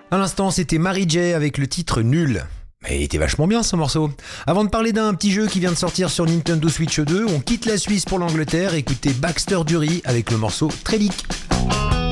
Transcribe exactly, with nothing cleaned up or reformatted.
À l'instant, c'était Mary J avec le titre Nul. Mais il était vachement bien ce morceau. Avant de parler d'un petit jeu qui vient de sortir sur Nintendo Switch deux, on quitte la Suisse pour l'Angleterre et écoutez Baxter Dury avec le morceau Trellick.